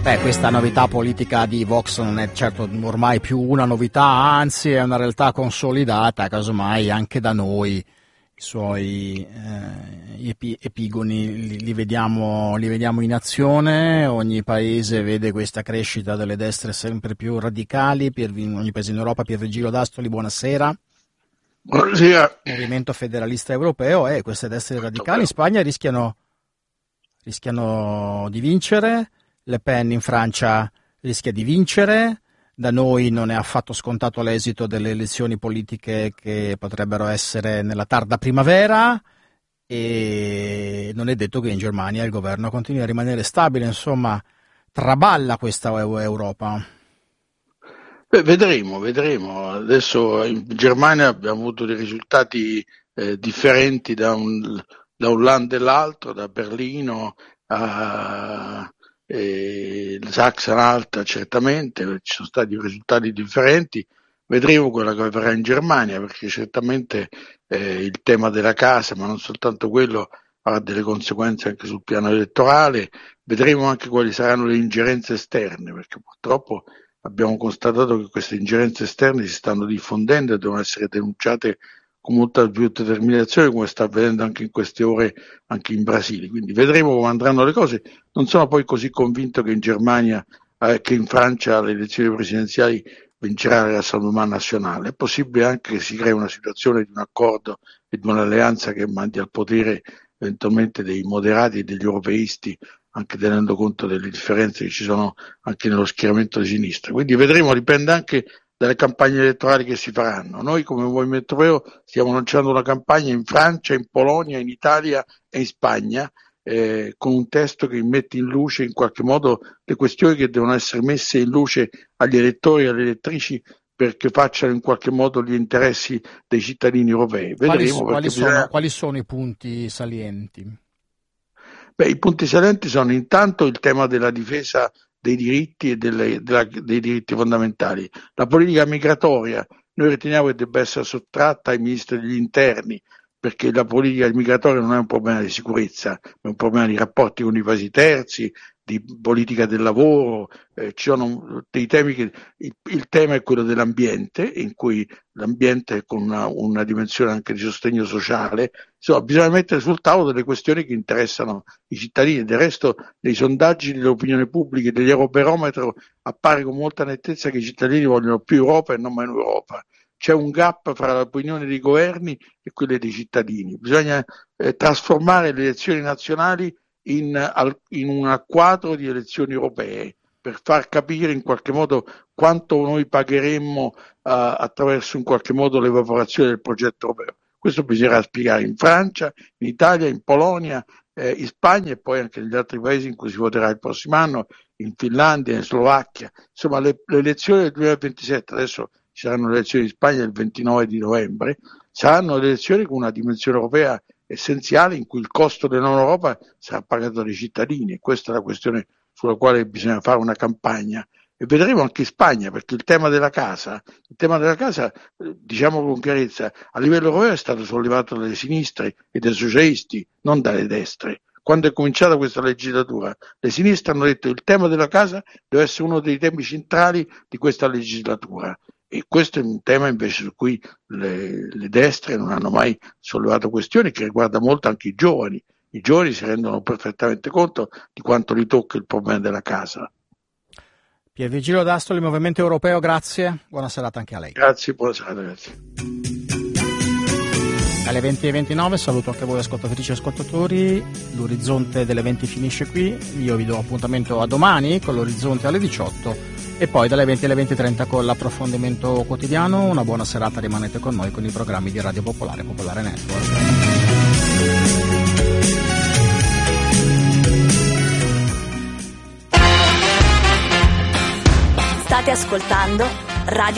Questa novità politica di Vox non è certo ormai più una novità, anzi è una realtà consolidata, casomai anche da noi i suoi epigoni li vediamo in azione. Ogni paese vede questa crescita delle destre sempre più radicali, ogni paese in Europa. Piervigilio D'Astoli, buonasera. Buonasera. Movimento federalista europeo e queste destre radicali in Spagna rischiano di vincere. Le Pen in Francia rischia di vincere, da noi non è affatto scontato l'esito delle elezioni politiche che potrebbero essere nella tarda primavera e non è detto che in Germania il governo continui a rimanere stabile, insomma traballa questa Europa. Vedremo. Adesso in Germania abbiamo avuto dei risultati differenti da un land all'altro, da Berlino a Sachsen-Anhalt, certamente ci sono stati risultati differenti. Vedremo quello che avverrà in Germania, perché certamente il tema della casa, ma non soltanto quello, avrà delle conseguenze anche sul piano elettorale. Vedremo anche quali saranno le ingerenze esterne, perché purtroppo abbiamo constatato che queste ingerenze esterne si stanno diffondendo e devono essere denunciate con molta più determinazione, come sta avvenendo anche in queste ore anche in Brasile. Quindi vedremo come andranno le cose. Non sono poi così convinto che in Germania, che in Francia alle elezioni presidenziali vincerà il Rassemblement National. È possibile anche che si crei una situazione di un accordo e di un'alleanza che mandi al potere eventualmente dei moderati e degli europeisti, anche tenendo conto delle differenze che ci sono anche nello schieramento di sinistra. Quindi vedremo, dipende anche dalle campagne elettorali che si faranno. Noi come Movimento Europeo stiamo lanciando una campagna in Francia, in Polonia, in Italia e in Spagna, con un testo che mette in luce in qualche modo le questioni che devono essere messe in luce agli elettori e alle elettrici, perché facciano in qualche modo gli interessi dei cittadini europei. Vedremo quali sono i punti salienti? I punti salienti sono intanto il tema della difesa dei diritti e dei diritti fondamentali. La politica migratoria noi riteniamo che debba essere sottratta ai ministri degli interni, perché la politica migratoria non è un problema di sicurezza, è un problema di rapporti con i paesi terzi, di politica del lavoro. Ci sono dei temi che il tema è quello dell'ambiente, in cui l'ambiente con una dimensione anche di sostegno sociale. Insomma, bisogna mettere sul tavolo delle questioni che interessano i cittadini. Del resto, nei sondaggi dell'opinione pubblica e degli Eurobarometro appare con molta nettezza che i cittadini vogliono più Europa e non meno Europa. C'è un gap fra l'opinione dei governi e quelle dei cittadini. Bisogna trasformare le elezioni nazionali in un quadro di elezioni europee, per far capire in qualche modo quanto noi pagheremmo attraverso in qualche modo l'evaporazione del progetto europeo. Questo bisognerà spiegare in Francia, in Italia, in Polonia, in Spagna e poi anche negli altri paesi in cui si voterà il prossimo anno, in Finlandia, in Slovacchia. Insomma, le elezioni del 2027, adesso ci saranno le elezioni in Spagna il 29 di novembre, saranno le elezioni con una dimensione europea essenziale, in cui il costo della non Europa sarà pagato dai cittadini, e questa è la questione sulla quale bisogna fare una campagna. E vedremo anche in Spagna, perché il tema della casa, diciamo con chiarezza, a livello europeo è stato sollevato dalle sinistre e dai socialisti, non dalle destre. Quando è cominciata questa legislatura, le sinistre hanno detto che il tema della casa deve essere uno dei temi centrali di questa legislatura. E questo è un tema invece su cui le destre non hanno mai sollevato questioni, che riguarda molto anche i giovani. I giovani si rendono perfettamente conto di quanto li tocca il problema della casa. Piervigilio D'Astoli, Movimento Europeo, grazie. Buona serata anche a lei. Grazie, buona serata, grazie. Alle 20:29 saluto anche voi ascoltatrici e ascoltatori. L'orizzonte delle 20 finisce qui. Io vi do appuntamento a domani con l'orizzonte alle 18 e poi dalle 20 alle 20:30 con l'approfondimento quotidiano. Una buona serata, rimanete con noi con i programmi di Radio Popolare, Popolare Network. State ascoltando Radio